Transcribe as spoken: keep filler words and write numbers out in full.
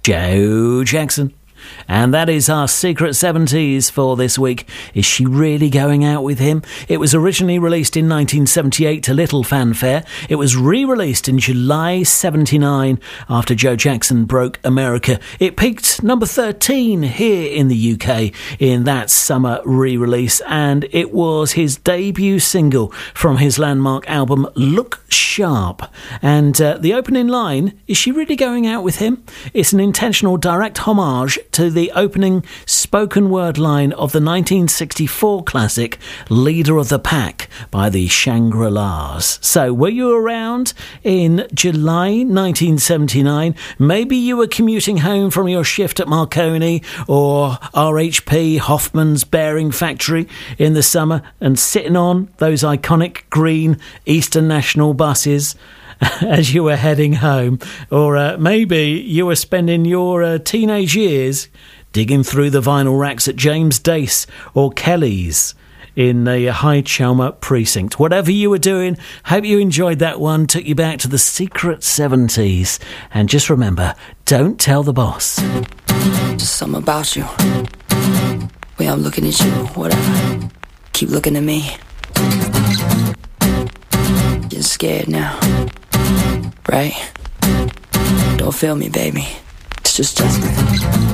Joe Jackson. And that is our Secret seventies for this week. Is she really going out with him? It was originally released in nineteen seventy-eight to little fanfare. It was re-released in July seventy-nine after Joe Jackson broke America. It peaked number thirteen here in the U K in that summer re-release, and it was his debut single from his landmark album Look Sharp. And uh, the opening line, is she really going out with him? It's an intentional direct homage to the opening spoken word line of the nineteen sixty-four classic Leader of the Pack by the Shangri-Las. So were you around in July nineteen seventy-nine? Maybe you were commuting home from your shift at Marconi or R H P Hoffman's Bearing Factory in the summer and sitting on those iconic green Eastern National buses as you were heading home. Or uh, maybe you were spending your uh, teenage years digging through the vinyl racks at James Dace or Kelly's in the High Chalmer precinct. Whatever you were doing, hope you enjoyed that one, took you back to the Secret seventies. And just remember, don't tell the boss. Just something about you. Way I'm looking at you, whatever. Keep looking at me. Getting scared now. Right? Don't feel me, baby. It's just Justin.